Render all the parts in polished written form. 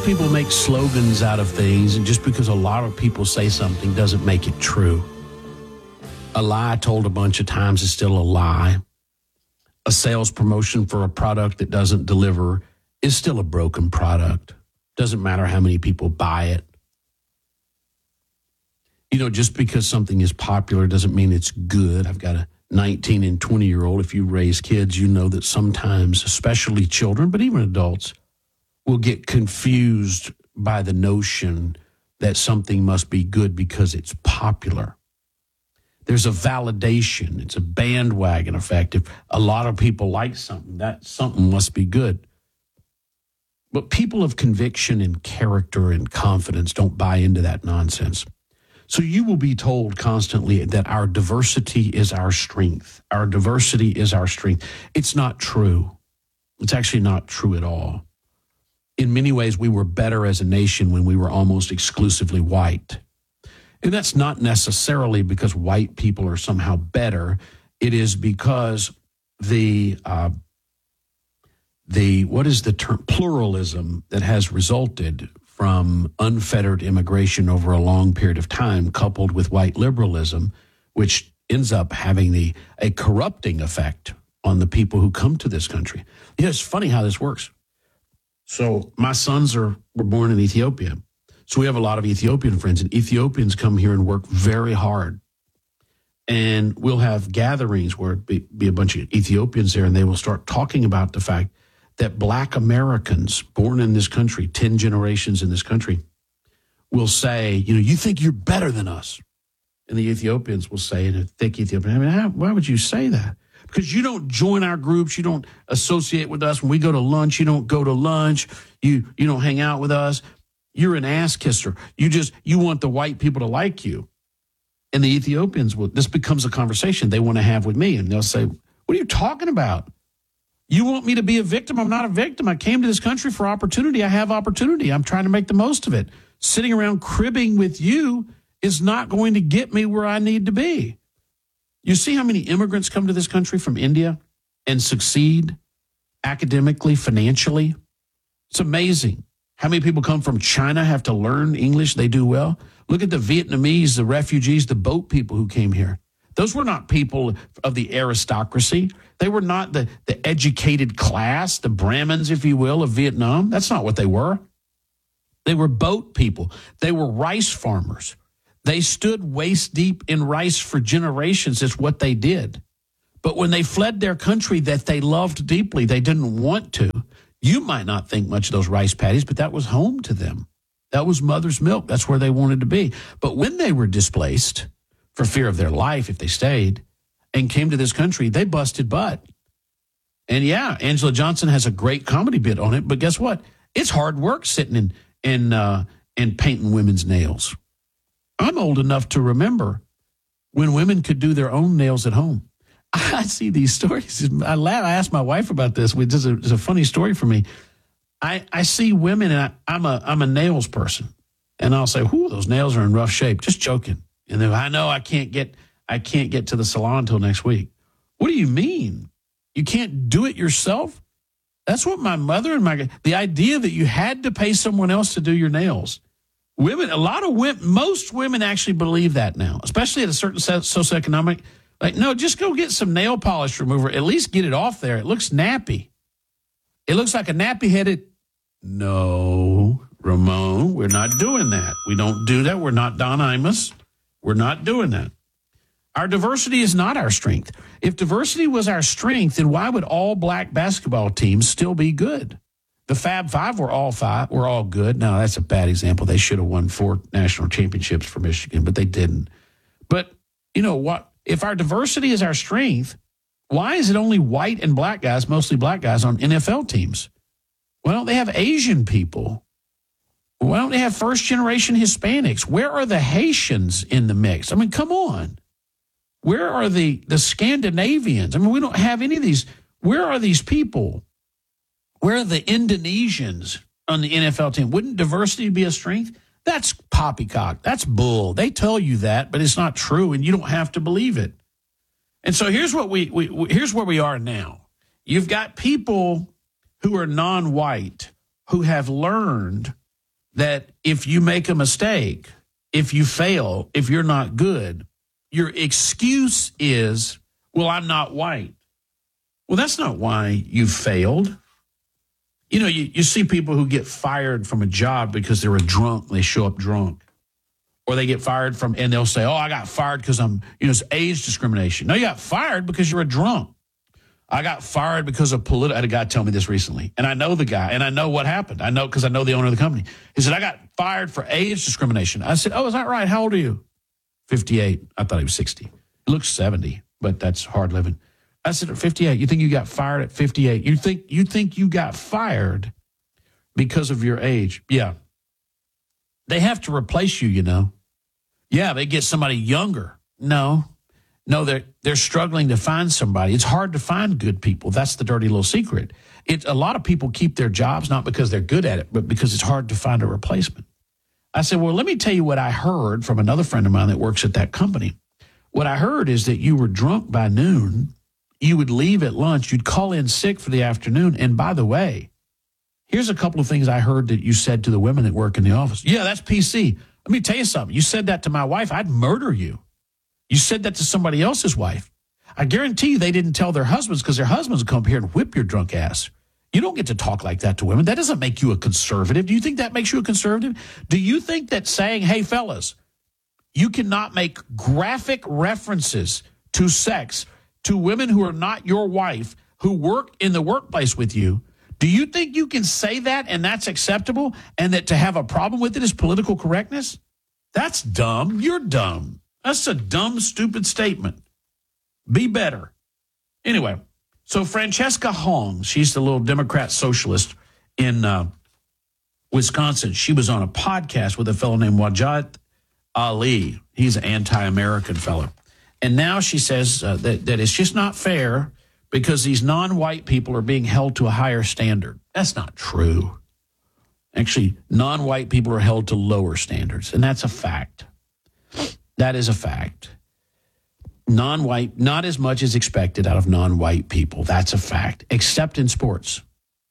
people make slogans out of things, and just because a lot of people say something doesn't make it true. A lie told a bunch of times is still a lie. A sales promotion for a product that doesn't deliver is still a broken product. Doesn't matter how many people buy it. You know, just because something is popular doesn't mean it's good. I've got a 19 and 20-year-old. If you raise kids, you know that sometimes, especially children, but even adults, will get confused by the notion that something must be good because it's popular. There's a validation. It's a bandwagon effect. If a lot of people like something, that something must be good. But people of conviction and character and confidence don't buy into that nonsense. So you will be told constantly that our diversity is our strength. Our diversity is our strength. It's not true. It's actually not true at all. In many ways, we were better as a nation when we were almost exclusively white. And that's not necessarily because white people are somehow better. It is because what is the term? Pluralism that has resulted from unfettered immigration over a long period of time, coupled with white liberalism, which ends up having a corrupting effect on the people who come to this country. Yeah, it's funny how this works. So my sons were born in Ethiopia. So we have a lot of Ethiopian friends, and Ethiopians come here and work very hard. And we'll have gatherings where it be a bunch of Ethiopians there, and they will start talking about the fact that Black Americans born in this country, 10 generations in this country, will say, you know, you think you're better than us. And the Ethiopians will say, in a thick Ethiopian, I mean, why would you say that? Because you don't join our groups. You don't associate with us. When we go to lunch, you don't go to lunch. You don't hang out with us. You're an ass kisser. You want the white people to like you. And the Ethiopians this becomes a conversation they want to have with me. And they'll say, what are you talking about? You want me to be a victim? I'm not a victim. I came to this country for opportunity. I have opportunity. I'm trying to make the most of it. Sitting around cribbing with you is not going to get me where I need to be. You see how many immigrants come to this country from India and succeed academically, financially? It's amazing. How many people come from China, have to learn English, they do well? Look at the Vietnamese, the refugees, the boat people who came here. Those were not people of the aristocracy. They were not the educated class, the Brahmins, if you will, of Vietnam. That's not what they were. They were boat people. They were rice farmers. They stood waist deep in rice for generations. It's what they did. But when they fled their country that they loved deeply, they didn't want to. You might not think much of those rice paddies, but that was home to them. That was mother's milk. That's where they wanted to be. But when they were displaced for fear of their life, if they stayed, and came to this country, they busted butt. And yeah, Angela Johnson has a great comedy bit on it, but guess what? It's hard work sitting and painting women's nails. I'm old enough to remember when women could do their own nails at home. I see these stories. I laugh. I asked my wife about this. It's a funny story for me. I see women, and I'm a nails person, and I'll say, "Whoo, those nails are in rough shape." Just joking. And then I know I can't get to the salon until next week. What do you mean? You can't do it yourself? That's what my mother and the idea that you had to pay someone else to do your nails. Most women actually believe that now, especially at a certain socioeconomic. Like, no, just go get some nail polish remover. At least get it off there. It looks nappy. It looks like a nappy-headed. No, Ramon, we're not doing that. We don't do that. We're not Don Imus. We're not doing that. Our diversity is not our strength. If diversity was our strength, then why would all Black basketball teams still be good? The Fab Five were all good. Now, that's a bad example. They should have won 4 national championships for Michigan, but they didn't. But you know what? If our diversity is our strength, why is it only white and Black guys, mostly Black guys, on NFL teams? Why don't they have Asian people? Why don't they have first-generation Hispanics? Where are the Haitians in the mix? I mean, come on. Where are the Scandinavians? I mean, we don't have any of these. Where are these people? Where are the Indonesians on the NFL team? Wouldn't diversity be a strength? That's poppycock. That's bull. They tell you that, but it's not true, and you don't have to believe it. And so here's what here's where we are now. You've got people who are non-white who have learned that if you make a mistake, if you fail, if you're not good, your excuse is, well, I'm not white. Well, that's not why you failed. You know, you see people who get fired from a job because they're a drunk. They show up drunk. Or they get fired from, and they'll say, oh, I got fired because it's age discrimination. No, you got fired because you're a drunk. I got fired because of I had a guy tell me this recently, and I know the guy, and I know what happened. I know because I know the owner of the company. He said, I got fired for age discrimination. I said, oh, is that right? How old are you? 58. I thought he was 60. He looks 70, but that's hard living. I said, at 58, you think you got fired at 58? You think you got fired because of your age? Yeah. They have to replace you, you know. Yeah, they get somebody younger. No, they're struggling to find somebody. It's hard to find good people. That's the dirty little secret. A lot of people keep their jobs not because they're good at it, but because it's hard to find a replacement. I said, well, let me tell you what I heard from another friend of mine that works at that company. What I heard is that you were drunk by noon. You would leave at lunch. You'd call in sick for the afternoon. And by the way, here's a couple of things I heard that you said to the women that work in the office. Yeah, that's PC. Let me tell you something. You said that to my wife, I'd murder you. You said that to somebody else's wife. I guarantee you they didn't tell their husbands because their husbands would come here and whip your drunk ass. You don't get to talk like that to women. That doesn't make you a conservative. Do you think that makes you a conservative? Do you think that saying, hey, fellas, you cannot make graphic references to sex to women who are not your wife, who work in the workplace with you? Do you think you can say that and that's acceptable, and that to have a problem with it is political correctness? That's dumb. You're dumb. That's a dumb, stupid statement. Be better. Anyway, so Francesca Hong, she's the little Democrat socialist in Wisconsin. She was on a podcast with a fellow named Wajid Ali. He's an anti-American fellow. And now she says that it's just not fair because these non-white people are being held to a higher standard. That's not true. Actually, non-white people are held to lower standards, and that's a fact. That is a fact. Non-white, not as much as expected out of non-white people. That's a fact, except in sports.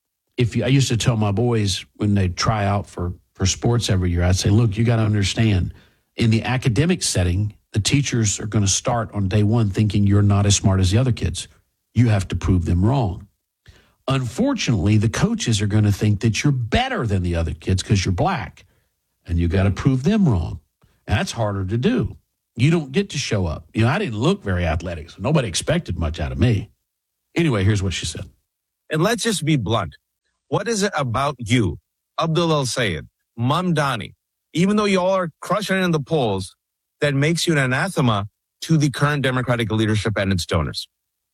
I used to tell my boys when they try out for sports every year, I'd say, look, you got to understand, in the academic setting, the teachers are going to start on day one thinking you're not as smart as the other kids. You have to prove them wrong. Unfortunately, the coaches are going to think that you're better than the other kids because you're black, and you got to prove them wrong. And that's harder to do. You don't get to show up. I didn't look very athletic, so nobody expected much out of me. Anyway, here's what she said. And let's just be blunt. What is it about you, Abdul El-Sayed, Mamdani, even though you all are crushing it in the polls, that makes you an anathema to the current Democratic leadership and its donors?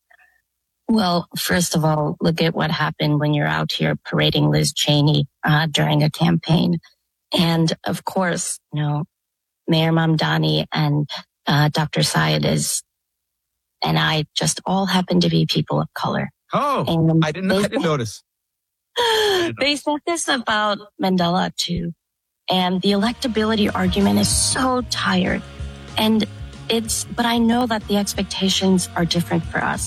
Well, first of all, look at what happened when you're out here parading Liz Cheney during a campaign. And of course, Mayor Mamdani and Dr. Syed and I just all happen to be people of color. Oh, and I didn't notice. They said this about Mandela too. And the electability argument is so tired. But I know that the expectations are different for us.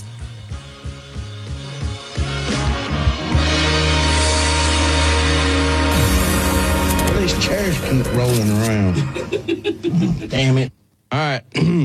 These chairs keep rolling around. Damn it. All right.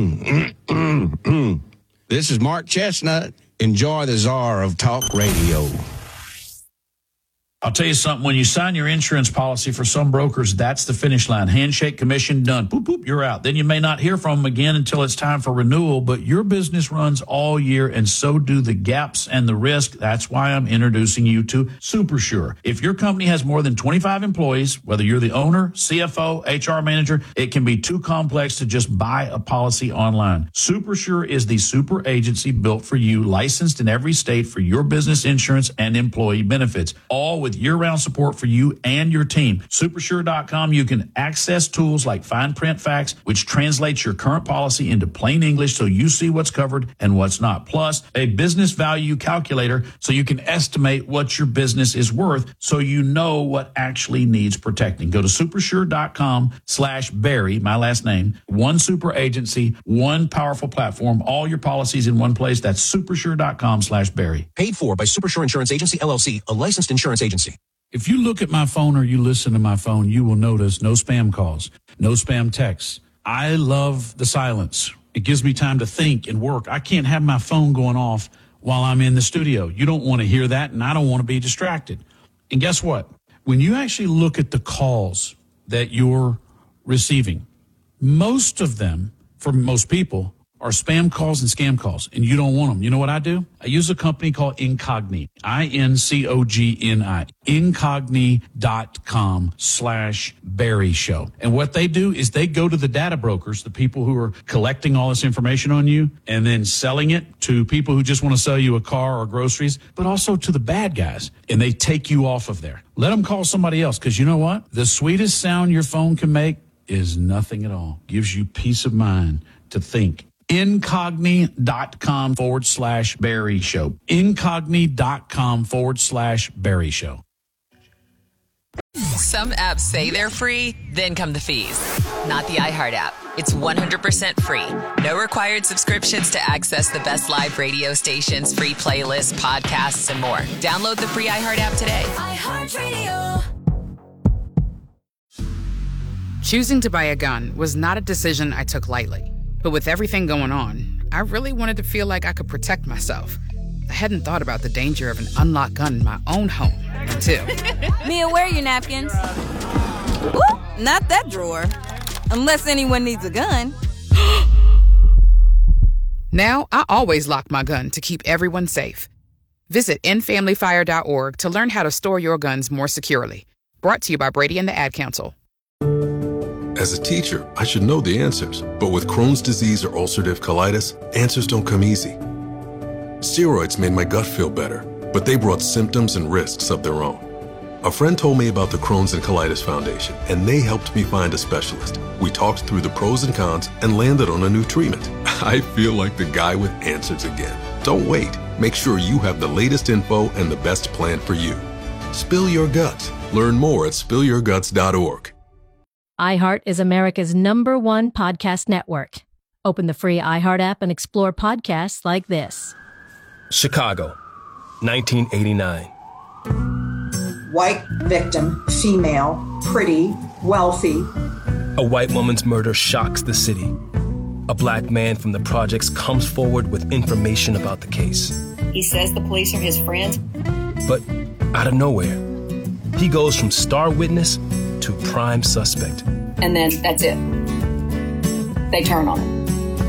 This is Mark Chestnut. Enjoy the czar of talk radio. I'll tell you something. When you sign your insurance policy for some brokers, that's the finish line. Handshake, commission, done. Boop, boop, you're out. Then you may not hear from them again until it's time for renewal, but your business runs all year, and so do the gaps and the risk. That's why I'm introducing you to SuperSure. If your company has more than 25 employees, whether you're the owner, CFO, HR manager, it can be too complex to just buy a policy online. SuperSure is the super agency built for you, licensed in every state for your business insurance and employee benefits, all with year-round support for you and your team. Supersure.com, you can access tools like fine print facts, which translates your current policy into plain English so you see what's covered and what's not. Plus, a business value calculator so you can estimate what your business is worth so you know what actually needs protecting. Go to supersure.com/Barry, my last name. One super agency, one powerful platform, all your policies in one place. That's supersure.com/Barry. Paid for by Supersure Insurance Agency, LLC, a licensed insurance agency. If you look at my phone or you listen to my phone, you will notice no spam calls, no spam texts. I love the silence. It gives me time to think and work. I can't have my phone going off while I'm in the studio. You don't want to hear that, and I don't want to be distracted. And guess what? When you actually look at the calls that you're receiving, most of them, for most people, are spam calls and scam calls, and you don't want them. You know what I do? I use a company called Incogni, Incogni, incogni.com/Barry Show. And what they do is they go to the data brokers, the people who are collecting all this information on you and then selling it to people who just want to sell you a car or groceries, but also to the bad guys, and they take you off of there. Let them call somebody else, because you know what? The sweetest sound your phone can make is nothing at all. Gives you peace of mind to think. Incogni.com/Barry Show. Incogni.com/Barry Show. Some apps say they're free, then come the fees. Not the iHeart app. It's 100% free. No required subscriptions to access the best live radio stations, free playlists, podcasts, and more. Download the free iHeart app today. iHeartRadio. Choosing to buy a gun was not a decision I took lightly. But with everything going on, I really wanted to feel like I could protect myself. I hadn't thought about the danger of an unlocked gun in my own home until... Mia, where are your napkins? Ooh, not that drawer. Unless anyone needs a gun. Now, I always lock my gun to keep everyone safe. Visit endfamilyfire.org to learn how to store your guns more securely. Brought to you by Brady and the Ad Council. As a teacher, I should know the answers. But with Crohn's disease or ulcerative colitis, answers don't come easy. Steroids made my gut feel better, but they brought symptoms and risks of their own. A friend told me about the Crohn's and Colitis Foundation, and they helped me find a specialist. We talked through the pros and cons and landed on a new treatment. I feel like the guy with answers again. Don't wait. Make sure you have the latest info and the best plan for you. Spill your guts. Learn more at spillyourguts.org. iHeart is America's #1 podcast network. Open the free iHeart app and explore podcasts like this. Chicago, 1989. White victim, female, pretty, wealthy. A white woman's murder shocks the city. A black man from the projects comes forward with information about the case. He says the police are his friends. But out of nowhere, he goes from star witness to prime suspect. And then that's it. They turn on him.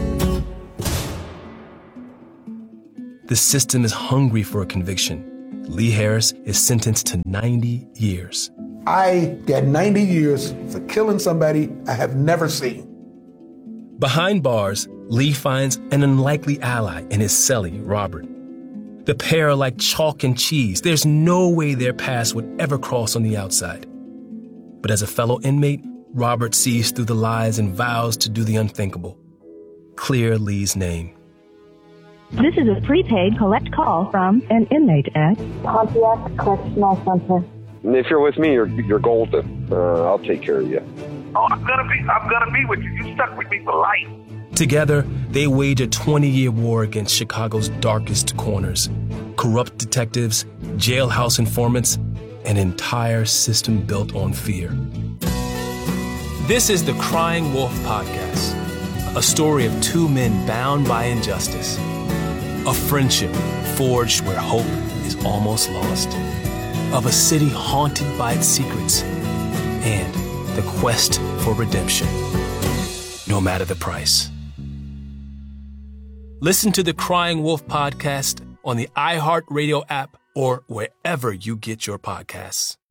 The system is hungry for a conviction. Lee Harris is sentenced to 90 years. I got 90 years for killing somebody I have never seen. Behind bars, Lee finds an unlikely ally in his cellie, Robert. The pair are like chalk and cheese. There's no way their paths would ever cross on the outside. But as a fellow inmate, Robert sees through the lies and vows to do the unthinkable. Clear Lee's name. This is a prepaid collect call from an inmate at Pontiac Correctional Center. If you're with me, you're golden. I'll take care of you. Oh, I'm gonna be with you. You stuck with me for life. Together, they wage a 20-year war against Chicago's darkest corners. Corrupt detectives, jailhouse informants, an entire system built on fear. This is the Crying Wolf Podcast, a story of two men bound by injustice. A friendship forged where hope is almost lost. Of a city haunted by its secrets. And the quest for redemption, no matter the price. Listen to the Crying Wolf Podcast on the iHeartRadio app or wherever you get your podcasts.